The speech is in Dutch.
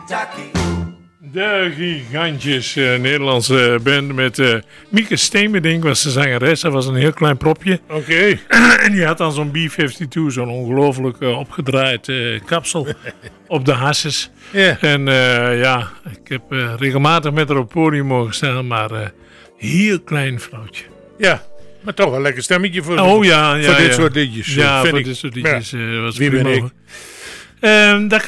De Gigantjes, Nederlandse band met Mieke Steenbedink was de zangeres. Dat was een heel klein propje. Oké. En die had dan zo'n B-52, zo'n ongelooflijk opgedraaid kapsel op de hasses. Ja. En ja, ik heb regelmatig met haar op het podium mogen staan, maar heel klein vrouwtje. Ja, maar toch een lekker stemmetje voor, Oh ja, voor dit soort liedjes. Ja, vind voor ik. dit soort liedjes was wie ben prima. ik? Dat